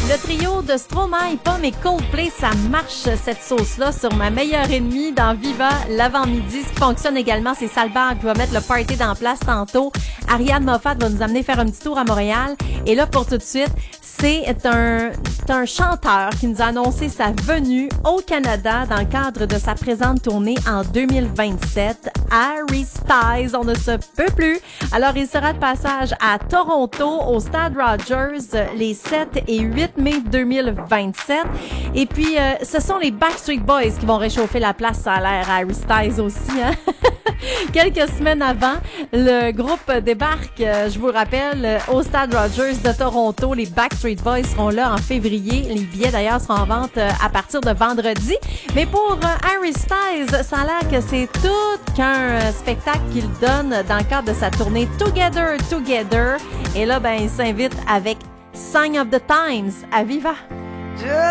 Le trio de Stromae, Pomme et Coldplay, ça marche cette sauce-là sur ma meilleure ennemie dans Viva l'avant-midi. Ce qui fonctionne également, c'est Salbag qui va mettre le party dans place tantôt. Ariane Moffat va nous amener faire un petit tour à Montréal. Et là, pour tout de suite, c'est un chanteur qui nous a annoncé sa venue au Canada dans le cadre de sa présente tournée en 2027. Harry Styles, on ne se peut plus. Alors, il sera de passage à Toronto, au Stade Rogers, les 7 et 8 mai 2027. Et puis, ce sont les Backstreet Boys qui vont réchauffer la place, ça a l'air, à Harry Styles aussi, hein? Quelques semaines avant, le groupe débarque, je vous rappelle, au Stade Rogers de Toronto. Les Backstreet Boys seront là en février. Les billets, d'ailleurs, seront en vente à partir de vendredi. Mais pour Harry Styles, ça a l'air que c'est tout qu'un spectacle qu'il donne dans le cadre de sa tournée Together, Together. Et là, ben, il s'invite avec Sign of the Times à Viva.